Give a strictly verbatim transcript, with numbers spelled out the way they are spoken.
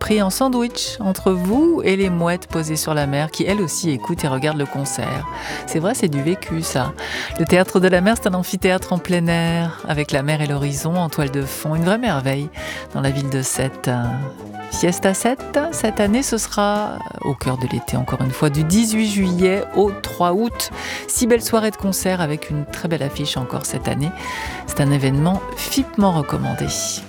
pris en sandwich entre vous et les mouettes posées sur la mer qui elles aussi écoutent et regardent le concert. C'est vrai, c'est du vécu ça. Le théâtre de la mer, c'est un amphithéâtre en plein air avec la mer et l'horizon en toile de fond. Une vraie merveille dans la ville de Sète. Fiesta Sète, cette année, ce sera au cœur de l'été, encore une fois, du dix-huit juillet au trois août. Six belles soirées de concert avec une très belle affiche encore cette année. C'est un événement vivement recommandé.